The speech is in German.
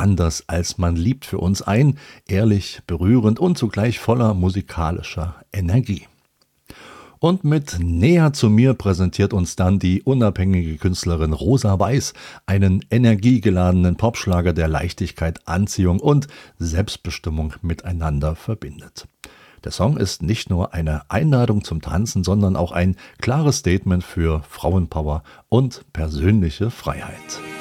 anders als man liebt für uns ein, ehrlich, berührend und zugleich voller musikalischer Energie. Und mit Näher zu mir präsentiert uns dann die unabhängige Künstlerin Rosa Weiß einen energiegeladenen Popschlager, der Leichtigkeit, Anziehung und Selbstbestimmung miteinander verbindet. Der Song ist nicht nur eine Einladung zum Tanzen, sondern auch ein klares Statement für Frauenpower und persönliche Freiheit.